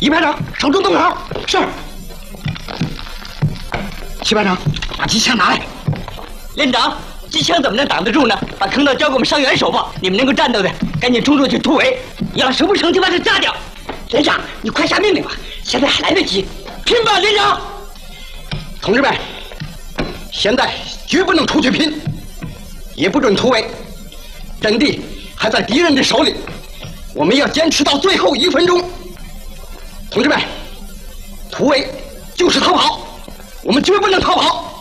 一排长，守住洞口。是。七排长，把机枪拿来。 连长，机枪怎么能挡得住呢？把坑道交给我们伤员守吧。你们能够战斗的，赶紧冲出去突围。要守不成就把它炸掉。连长，你快下命令吧，现在还来得及。拼吧，连长！ 同志们，现在绝不能出去拼，也不准突围。阵地还在敌人的手里，我们要坚持到最后1分钟。同志们，突围就是逃跑，我们绝不能逃跑。